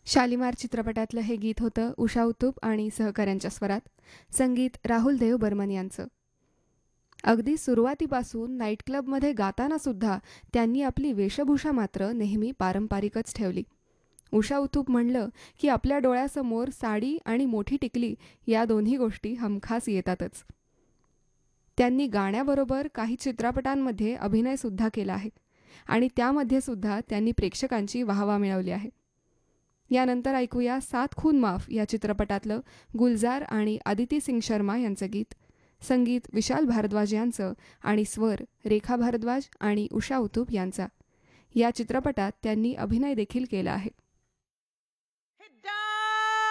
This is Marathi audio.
शालिमार चित्रपटातलं हे गीत होतं उषा उत्तुप आणि सहकाऱ्यांच्या स्वरात. संगीत राहुल देव बर्मन यांचं. अगदी सुरुवातीपासून नाईट क्लबमध्ये गाताना सुद्धा त्यांनी आपली वेशभूषा मात्र नेहमी पारंपरिकच ठेवली. उषा उत्तुप म्हणलं की आपल्या डोळ्यासमोर साडी आणि मोठी टिकली या दोन्ही गोष्टी हमखास येतातच. त्यांनी गाण्याबरोबर काही चित्रपटांमध्ये अभिनयसुद्धा केला आहे आणि त्यामध्ये सुद्धा त्यांनी प्रेक्षकांची वाहवा मिळवली आहे. यानंतर ऐकूया सात खून माफ या चित्रपटातलं गुलजार आणि आदिती सिंग शर्मा यांचं गीत. संगीत विशाल भारद्वाज यांचं आणि स्वर रेखा भारद्वाज आणि उषा उत्तुप यांचा. या चित्रपटात त्यांनी अभिनय देखील केला आहे.